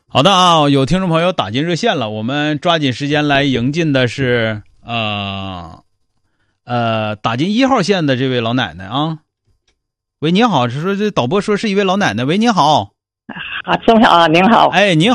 好的啊，有听众朋友打进热线了，我们抓紧时间来迎进的是打进1号线的这位老奶奶啊。喂，您好，是说这导播说是一位老奶奶。喂，您好。 啊，钟晓啊，您好。 哎，您